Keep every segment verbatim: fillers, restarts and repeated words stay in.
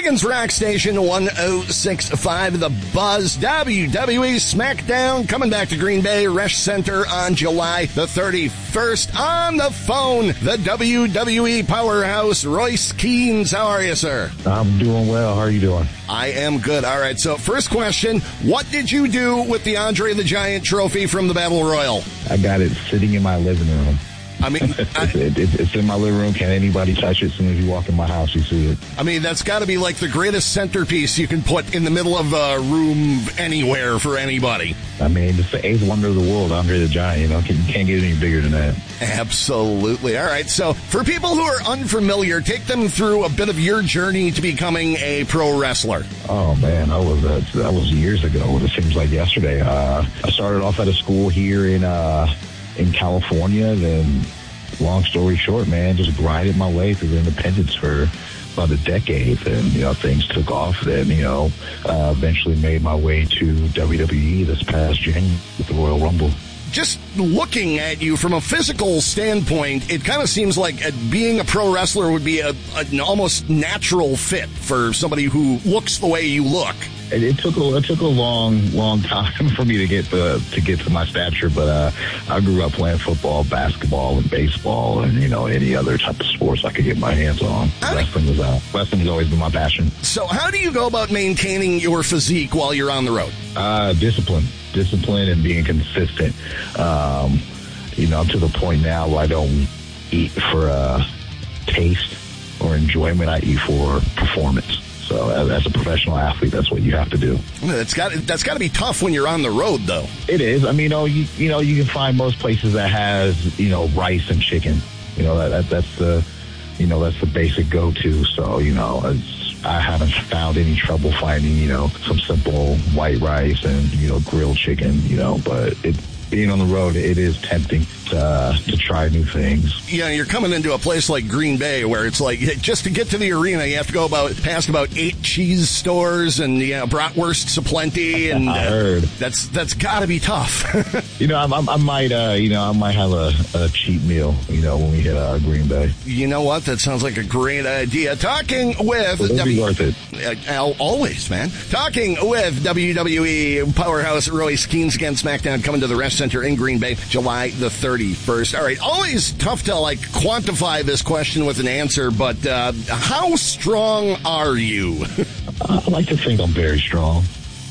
Michigan's rock station, one oh six point five The Buzz. W W E SmackDown coming back to Green Bay Resch Center on July the thirty-first. On the phone, the W W E powerhouse, Royce Keens. How are you, sir? I'm doing well. How are you doing? I am good. All right, so first question, what did you do with the Andre the Giant trophy from the Battle Royal? I got it sitting in my living room. I mean, I, it, it, it's in my living room. Can't anybody touch it? As soon as you walk in my house, you see it. I mean, that's got to be like the greatest centerpiece you can put in the middle of a room anywhere for anybody. I mean, it's the eighth wonder of the world, Andre the Giant. You know, you can't get any bigger than that. Absolutely. All right. So, for people who are unfamiliar, take them through a bit of your journey to becoming a pro wrestler. Oh man, I was uh, that was years ago. It seems like yesterday. Uh, I started off at a school here in. Uh, in California, then long story short, man, just grinded my way through the independents for about a decade, and, you know, things took off. Then, you know, uh, eventually made my way to W W E this past January with the Royal Rumble. Just looking at you from a physical standpoint, it kind of seems like uh, being a pro wrestler would be a, a, an almost natural fit for somebody who looks the way you look. It, it took a it took a long long time for me to get to to get to my stature, but uh, I grew up playing football, basketball, and baseball, and you know any other type of sports I could get my hands on. How wrestling was uh, wrestling has always been my passion. So, how do you go about maintaining your physique while you're on the road? Uh, discipline, discipline, and being consistent. Um, you know, to the point now where I don't eat for uh, taste or enjoyment. I eat for performance. So as a professional athlete, that's what you have to do. That's got that's got to be tough when you're on the road, though. It is. I mean, you know, you, you know, you can find most places that has, you know, rice and chicken. You know, that, that that's the, you know, that's the basic go-to. So, you know, it's, I haven't found any trouble finding, you know, some simple white rice and, you know, grilled chicken, you know, but it, being on the road, it is tempting to, uh, to try new things. Yeah, you're coming into a place like Green Bay where it's like, just to get to the arena, you have to go about past about eight cheese stores and, you know, bratwursts aplenty. And I heard. Uh, that's that's got to be tough. You know, I, I, I might, uh, you know, I might have a, a cheap meal, you know, when we hit uh, Green Bay. You know what? That sounds like a great idea. Talking with... It'll w- be worth it. Uh, always, man. Talking with W W E powerhouse Royce Keens against SmackDown coming to the Resch Center in Green Bay, July the thirty-first. All right, always tough to, like, quantify this question with an answer, but uh, how strong are you? I like to think I'm very strong.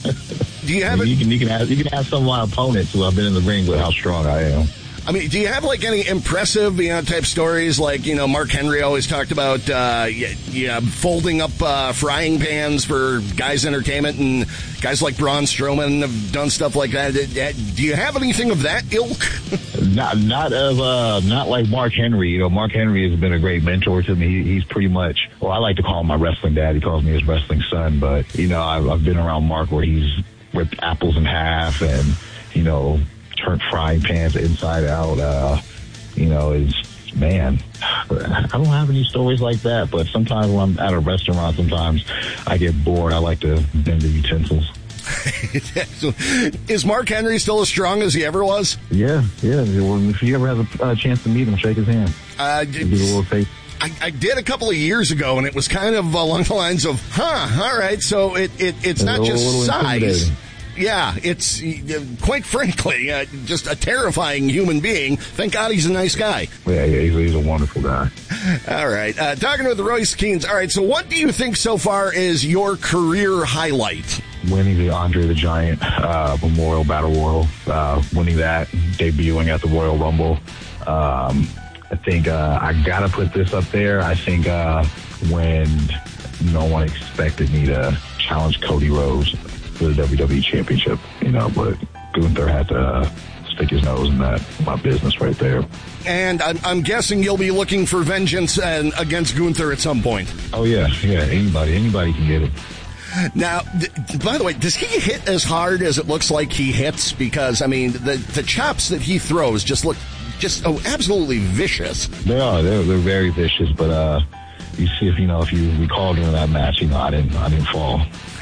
Do you have I mean, a, you can you can ask you can ask some of my opponents who I've been in the ring with how strong I am. I mean, do you have, like, any impressive, you know, type stories? Like, you know, Mark Henry always talked about, uh, yeah, yeah folding up uh, frying pans for guys' entertainment, and guys like Braun Strowman have done stuff like that. Do you have anything of that ilk? Not, not of, uh, not like Mark Henry. You know, Mark Henry has been a great mentor to me. He, he's pretty much, well, I like to call him my wrestling dad. He calls me his wrestling son. But, you know, I've, I've been around Mark where he's ripped apples in half and, you know, turned frying pans inside out. Uh, you know, is man, I don't have any stories like that. But sometimes when I'm at a restaurant, sometimes I get bored. I like to bend the utensils. So, is Mark Henry still as strong as he ever was? Yeah, yeah. Well, if you ever have a uh, chance to meet him, shake his hand. Uh, Give a little taste. I, I did a couple of years ago, and it was kind of along the lines of, huh, all right, so it, it it's a not little, just little size. Yeah, it's, uh, quite frankly, uh, just a terrifying human being. Thank God he's a nice guy. Yeah, yeah, he's, he's a wonderful guy. All right, uh, talking with Royce Keens. All right, so what do you think so far is your career highlight? Winning the Andre the Giant uh, Memorial Battle Royal, uh, winning that, debuting at the Royal Rumble. Um, I think uh, I got to put this up there. I think uh, when no one expected me to challenge Cody Rhodes for the W W E Championship, you know, but Gunther had to uh, stick his nose in that, my business right there. And I'm, I'm guessing you'll be looking for vengeance and, against Gunther at some point. Oh, yeah, yeah, anybody, anybody can get it. Now, th- by the way, does he hit as hard as it looks like he hits? Because, I mean, the, the chops that he throws just look just oh, absolutely vicious. They are. They're, they're very vicious, but, uh, you see if you know if you recall during that match, you know I didn't I didn't fall.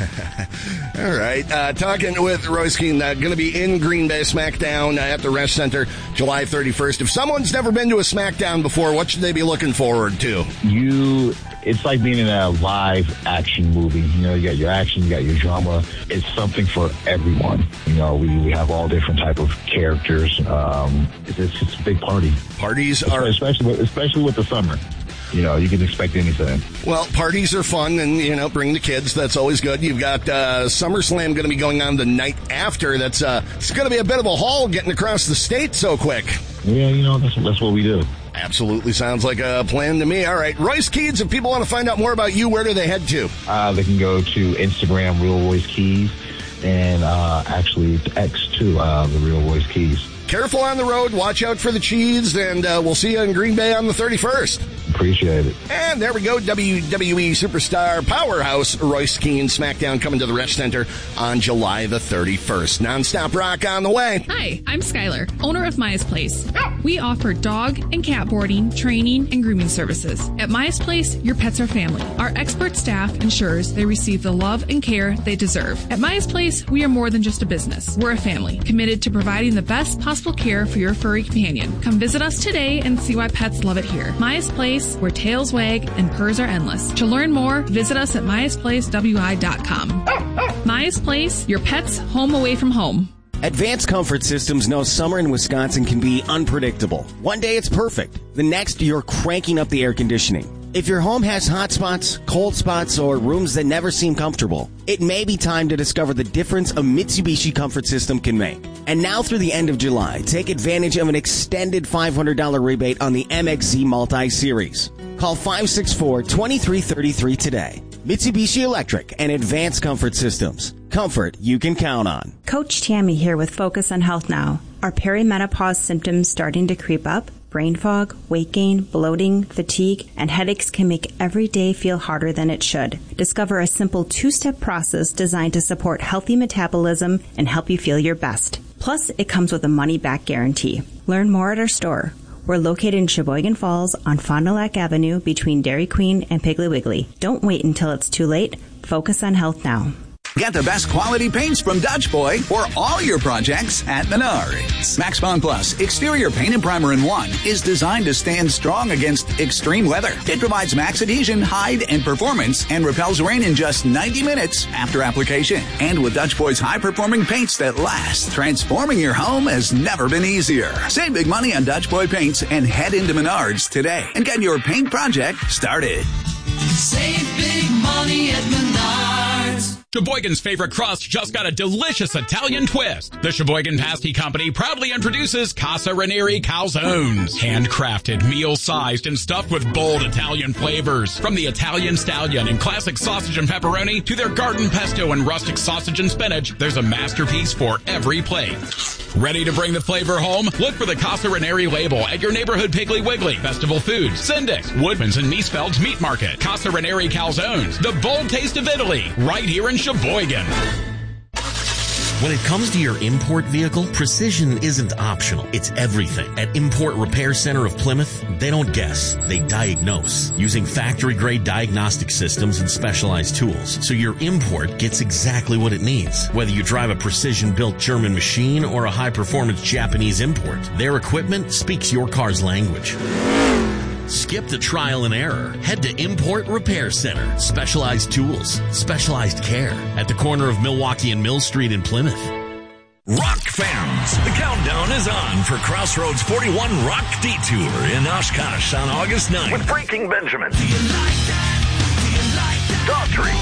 All right. Uh, talking with Royce Keane, uh, going to be in Green Bay SmackDown uh, at the Rest Center July thirty-first. If someone's never been to a SmackDown before, what should they be looking forward to? You, it's like being in a live action movie. You know, you got your action, you got your drama. It's something for everyone. You know, we, we have all different type of characters. Um, it's, it's just a big party. Parties are... Especially with, especially with the summer. You know, you can expect anything. Well, parties are fun, and, you know, bring the kids. That's always good. You've got uh, SummerSlam going to be going on the night after. That's uh, it's going to be a bit of a haul getting across the state so quick. Yeah, you know, that's, that's what we do. Absolutely sounds like a plan to me. All right. Royce Keys, if people want to find out more about you, where do they head to? Uh, they can go to Instagram, Real Royce Keys, and uh, actually X, too, uh, the Real Royce Keys. Careful on the road. Watch out for the cheese, and uh, we'll see you in Green Bay on the thirty-first. Appreciate it. And there we go. W W E superstar powerhouse Royce Keane, SmackDown coming to the Rest Center on July the thirty-first. Nonstop rock on the way. Hi, I'm Skylar, owner of Maya's Place. We offer dog and cat boarding, training, and grooming services. At Maya's Place, your pets are family. Our expert staff ensures they receive the love and care they deserve. At Maya's Place, we are more than just a business. We're a family, committed to providing the best possible care for your furry companion. Come visit us today and see why pets love it here. Maya's Place, where tails wag and purrs are endless. To learn more, visit us at myas place w i dot com. Maya's Place, your pet's home away from home. Advanced Comfort Systems knows summer in Wisconsin can be unpredictable. One day it's perfect. The next, you're cranking up the air conditioning. If your home has hot spots, cold spots, or rooms that never seem comfortable, it may be time to discover the difference a Mitsubishi Comfort System can make. And now through the end of July, take advantage of an extended five hundred dollars rebate on the M X Z Multi-Series. Call five six four, two three three three today. Mitsubishi Electric and Advanced Comfort Systems. Comfort you can count on. Coach Tammy here with Focus on Health Now. Are perimenopause symptoms starting to creep up? Brain fog, weight gain, bloating, fatigue, and headaches can make every day feel harder than it should. Discover a simple two-step process designed to support healthy metabolism and help you feel your best. Plus, it comes with a money-back guarantee. Learn more at our store. We're located in Sheboygan Falls on Fond du Lac Avenue between Dairy Queen and Piggly Wiggly. Don't wait until it's too late. Focus on health now. Get the best quality paints from Dutch Boy for all your projects at Menards. Max Bond Plus Exterior Paint and Primer in One is designed to stand strong against extreme weather. It provides max adhesion, hide, and performance and repels rain in just ninety minutes after application. And with Dutch Boy's high-performing paints that last, transforming your home has never been easier. Save big money on Dutch Boy paints and head into Menards today and get your paint project started. Save big money at Menards. Sheboygan's favorite crust just got a delicious Italian twist. The Sheboygan Pasty Company proudly introduces Casa Ranieri Calzones. Handcrafted, meal-sized, and stuffed with bold Italian flavors. From the Italian Stallion and classic sausage and pepperoni to their garden pesto and rustic sausage and spinach, there's a masterpiece for every plate. Ready to bring the flavor home? Look for the Casa Ranieri label at your neighborhood Piggly Wiggly, Festival Foods, Sindix, Woodman's, and Miesfeld's Meat Market. Casa Ranieri Calzones, the bold taste of Italy, right here in Sheboygan. When it comes to your import vehicle, precision isn't optional. It's everything. At Import Repair Center of Plymouth, they don't guess, they diagnose using factory-grade diagnostic systems and specialized tools. So your import gets exactly what it needs. Whether you drive a precision-built German machine or a high-performance Japanese import, their equipment speaks your car's language. Skip the trial and error. Head to Import Repair Center. Specialized tools, specialized care at the corner of Milwaukee and Mill Street in Plymouth. Rock fans, the countdown is on for Crossroads forty-one Rock Detour in Oshkosh on August ninth. With Breaking Benjamin, Daughtry,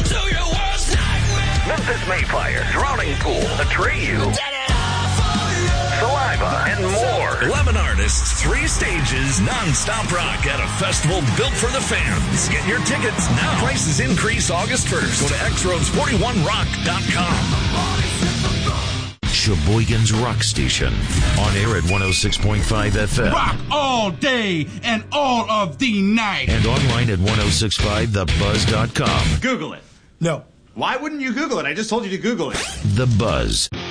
Memphis Mayfire, Drowning Pool, Atreyu, Saliva, and more. eleven artists, three stages, non-stop rock at a festival built for the fans. Get your tickets now. Prices increase August first. Go to x roads forty-one rock dot com. Sheboygan's Rock Station. On air at one oh six point five F M. Rock all day and all of the night. And online at ten sixty-five the buzz dot com. Google it. No. Why wouldn't you Google it? I just told you to Google it. The Buzz.